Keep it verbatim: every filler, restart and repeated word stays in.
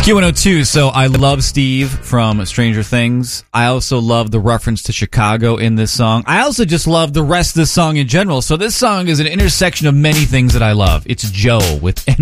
Q one oh two, so I love Steve from Stranger Things. I also love the reference to Chicago in this song. I also just love the rest of the song in general. So this song is an intersection of many things that I love. It's Joe with